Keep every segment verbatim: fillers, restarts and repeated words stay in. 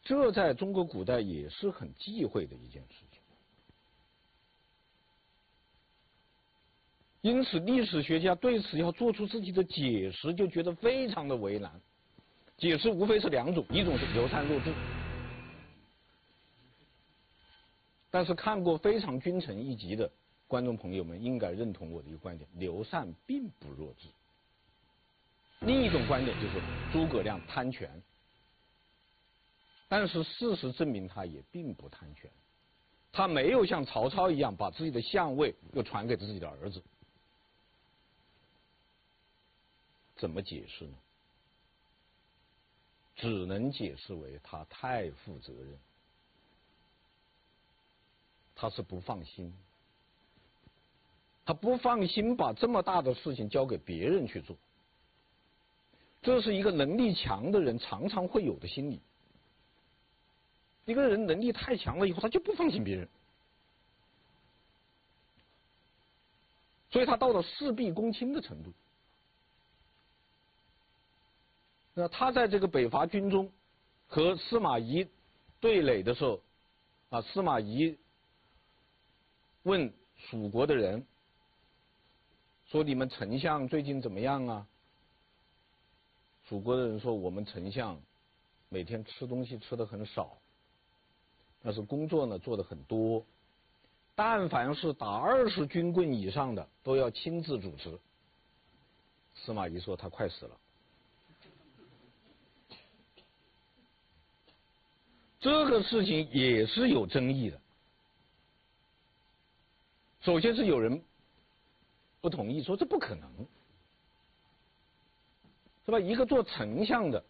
这在中国古代也是很忌讳的一件事情。因此，历史学家对此要做出自己的解释，就觉得非常的为难。解释无非是两种，一种是刘禅弱智。但是看过非常君臣一集的观众朋友们应该认同我的一个观点：刘禅并不弱智。另一种观点就是诸葛亮贪权，但是事实证明他也并不贪权，他没有像曹操一样把自己的相位又传给自己的儿子。怎么解释呢？只能解释为他太负责任，他是不放心，他不放心把这么大的事情交给别人去做，这是一个能力强的人常常会有的心理。一个人能力太强了以后，他就不放心别人，所以他到了事必躬亲的程度。那他在这个北伐军中和司马懿对垒的时候，啊，司马懿问蜀国的人说：“你们丞相最近怎么样啊？”蜀国的人说：“我们丞相每天吃东西吃得很少，但是工作呢做得很多。但凡是打二十军棍以上的，都要亲自主持。”司马懿说：“他快死了。”这个事情也是有争议的。首先是有人不同意，说这不可能，是吧？一个做丞相的、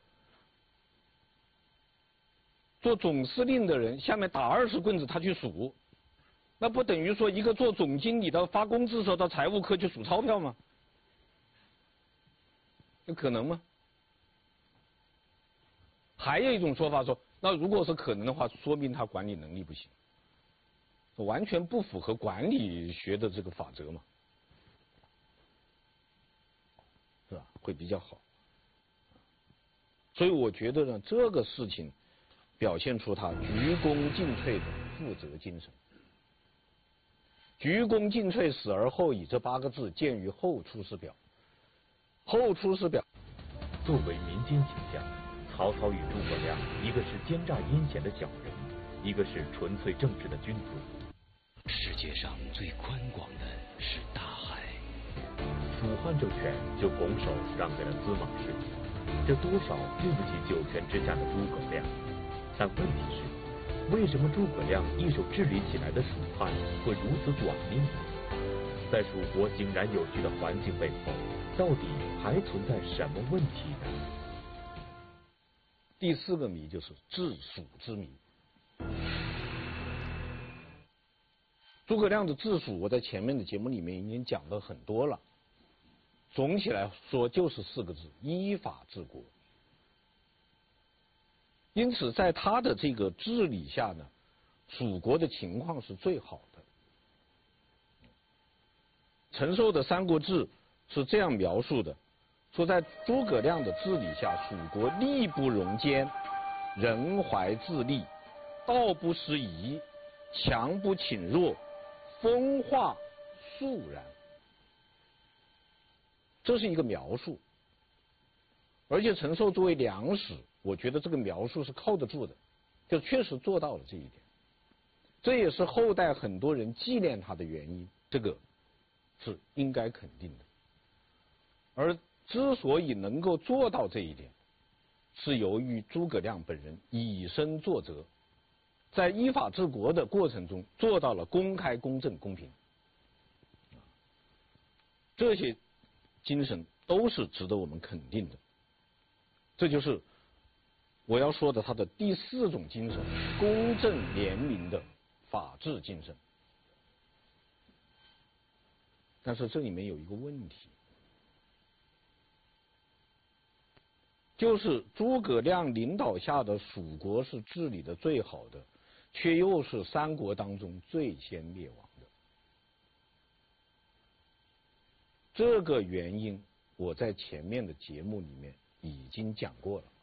做总司令的人，下面打二十棍子他去数，那不等于说一个做总经理的发工资时候到财务科去数钞票吗？有可能吗？还有一种说法说，那如果是可能的话，说明他管理能力不行，完全不符合管理学的这个法则嘛，是吧？会比较好。所以我觉得呢，这个事情表现出他鞠躬尽瘁的负责精神。鞠躬尽瘁，死而后已这八个字见于《后出师表》。《后出师表》 作为民间形象，曹操与诸葛亮，一个是奸诈阴险的小人，一个是纯粹正直的君子。 世界上最宽广的是大海。 蜀汉政权就拱手让给了司马氏，这多少对不起九泉之下的诸葛亮。但问题是，为什么诸葛亮一手治理起来的蜀汉会如此短命呢？在蜀国井然有序的环境背后，到底还存在什么问题呢？ 第四个谜就是治蜀之谜。诸葛亮的治蜀，我在前面的节目里面已经讲了很多了。总体来说就是四个字：依法治国。因此，在他的这个治理下呢，蜀国的情况是最好的。陈寿的《三国志》是这样描述的：说在诸葛亮的治理下，蜀国力不容奸，人怀自立，道不失仪，强不侵弱，风化肃然。这是一个描述，而且陈寿作为良史，我觉得这个描述是靠得住的，就确实做到了这一点。这也是后代很多人纪念他的原因，这个是应该肯定的。而之所以能够做到这一点，是由于诸葛亮本人以身作则，在依法治国的过程中做到了公开、公正、公平。这些精神都是值得我们肯定的。这就是我要说的他的第四种精神：公正廉明的法治精神。但是这里面有一个问题，就是诸葛亮领导下的蜀国是治理的最好的，却又是三国当中最先灭亡的。这个原因我在前面的节目里面已经讲过了。